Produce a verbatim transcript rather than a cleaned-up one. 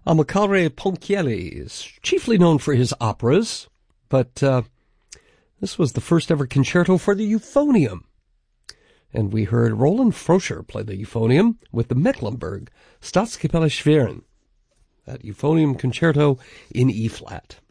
Amilcare Ponchielli is chiefly known for his operas, but uh, this was the first ever concerto for the euphonium. And we heard Roland Froscher play the euphonium with the Mecklenburg Staatskapelle Schwerin, that euphonium concerto in E-flat.